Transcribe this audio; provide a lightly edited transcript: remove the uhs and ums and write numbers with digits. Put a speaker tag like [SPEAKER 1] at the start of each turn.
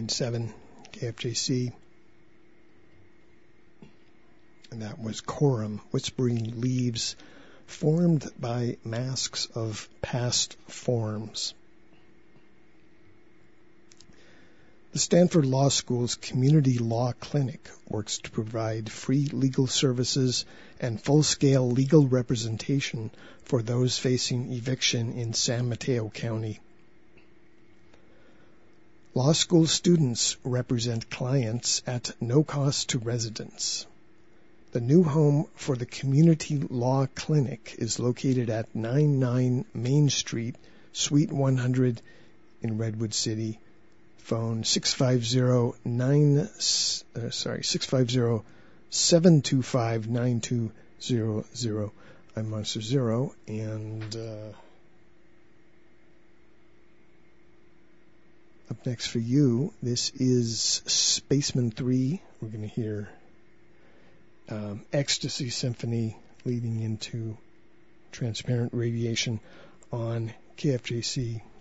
[SPEAKER 1] 99.7 KFJC. And that was Quorum, Whispering Leaves, formed by masks of past forms. The Stanford Law School's Community Law Clinic works to provide free legal services and full-scale legal representation for those facing eviction in San Mateo County. Law school students represent clients at no cost to residents. The new home for the Community Law Clinic is located at 99 Main Street, Suite 100 in Redwood City. Phone 650-725-9200. I'm Monster Zero, and up next for you, this is Spaceman 3. We're going to hear Ecstasy Symphony leading into Transparent Radiation on KFJC